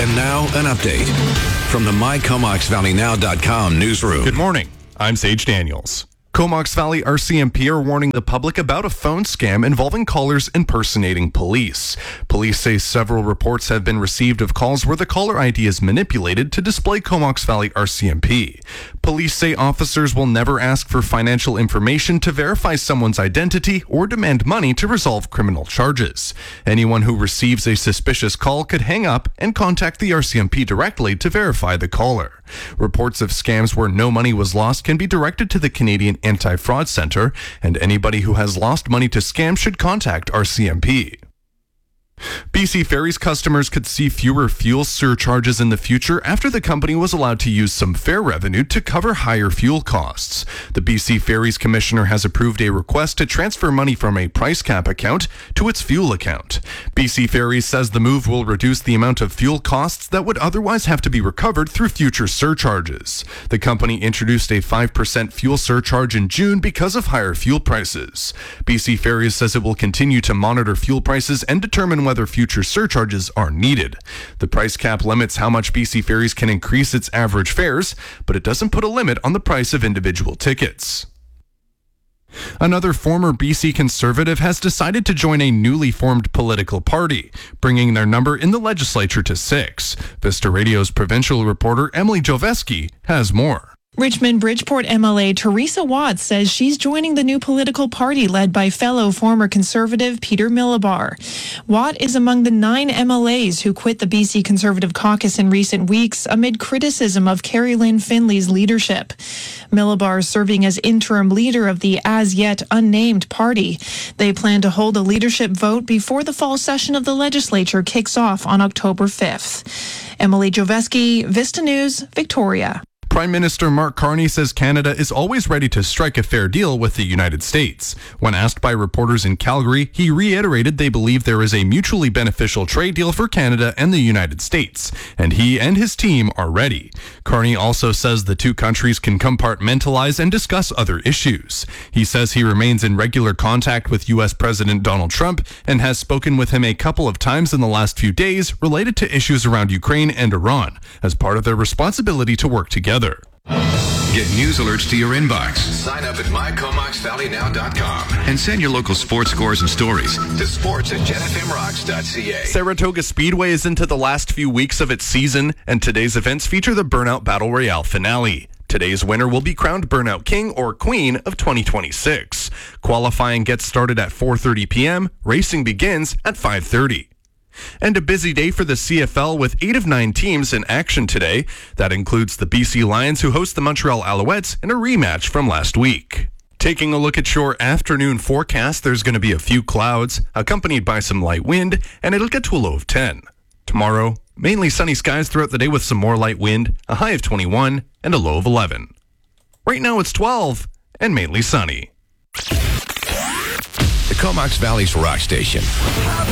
And now, an update from the MyComoxValleyNow.com newsroom. Good morning. I'm Sage Daniels. Comox Valley RCMP are warning the public about a phone scam involving callers impersonating police. Police say several reports have been received of calls where the caller ID is manipulated to display Comox Valley RCMP. Police say officers will never ask for financial information to verify someone's identity or demand money to resolve criminal charges. Anyone who receives a suspicious call could hang up and contact the RCMP directly to verify the caller. Reports of scams where no money was lost can be directed to the Canadian Anti-Fraud Center, and anybody who has lost money to scams should contact RCMP. BC Ferries customers could see fewer fuel surcharges in the future after the company was allowed to use some fare revenue to cover higher fuel costs. The BC Ferries Commissioner has approved a request to transfer money from a price cap account to its fuel account. BC Ferries says the move will reduce the amount of fuel costs that would otherwise have to be recovered through future surcharges. The company introduced a 5% fuel surcharge in June because of higher fuel prices. BC Ferries says it will continue to monitor fuel prices and determine whether future surcharges are needed. The price cap limits how much BC Ferries can increase its average fares, but it doesn't put a limit on the price of individual tickets. Another former BC Conservative has decided to join a newly formed political party, bringing their number in the legislature to 6. Vista Radio's provincial reporter Emily Joveski has more. Richmond-Bridgeport MLA Teresa Watts says she's joining the new political party led by fellow former Conservative Peter Milabar. Watt is among the 9 MLAs who quit the BC Conservative caucus in recent weeks amid criticism of Carrie Lynn Finley's leadership. Milabar serving as interim leader of the as-yet unnamed party. They plan to hold a leadership vote before the fall session of the legislature kicks off on October 5th. Emily Joveski, Vista News, Victoria. Prime Minister Mark Carney says Canada is always ready to strike a fair deal with the United States. When asked by reporters in Calgary, he reiterated they believe there is a mutually beneficial trade deal for Canada and the United States, and he and his team are ready. Carney also says the two countries can compartmentalize and discuss other issues. He says he remains in regular contact with U.S. President Donald Trump and has spoken with him a couple of times in the last few days related to issues around Ukraine and Iran as part of their responsibility to work together. Get news alerts to your inbox. Sign up at MyComoxValleyNow.com and send your local sports scores and stories to sports@JetFMRocks.ca. Saratoga Speedway is into the last few weeks of its season, and today's events feature the Burnout Battle Royale finale. Today's winner will be crowned Burnout King or Queen of 2026. Qualifying gets started at 4:30 p.m. Racing begins at 5:30. And a busy day for the CFL with 8 of 9 teams in action today. That includes the BC Lions, who host the Montreal Alouettes in a rematch from last week. Taking a look at your afternoon forecast, there's going to be a few clouds, accompanied by some light wind, and it'll get to a low of 10. Tomorrow, mainly sunny skies throughout the day with some more light wind, a high of 21, and a low of 11. Right now it's 12, and mainly sunny. The Comox Valley's rock station.